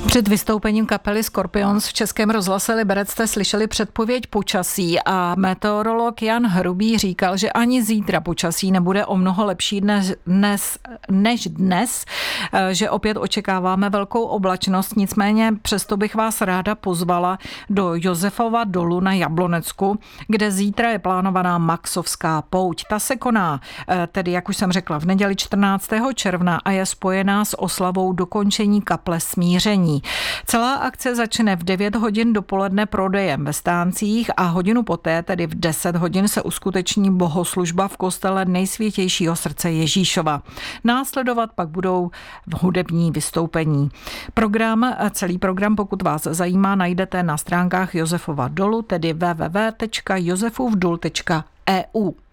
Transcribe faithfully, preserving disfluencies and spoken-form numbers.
Před vystoupením kapely Scorpions v Českém rozhlase Liberec jste slyšeli předpověď počasí a meteorolog Jan Hrubý říkal, že ani zítra počasí nebude o mnoho lepší dnes, dnes, než dnes, že opět očekáváme velkou oblačnost, nicméně přesto bych vás ráda pozvala do Josefova dolu na Jablonecku, kde zítra je plánovaná Maxovská pouť. Ta se koná, tedy jak už jsem řekla, v neděli čtrnáctého června a je spojená s oslavou dokončení kaple Smíření. Celá akce začne v devět hodin dopoledne prodejem ve stáncích a hodinu poté, tedy v deset hodin, se uskuteční bohoslužba v kostele Nejsvětějšího srdce Ježíšova. Následovat pak budou hudební vystoupení. Program, celý program, pokud vás zajímá, najdete na stránkách Josefova dolu, tedy w w w tečka josefovdol tečka e u.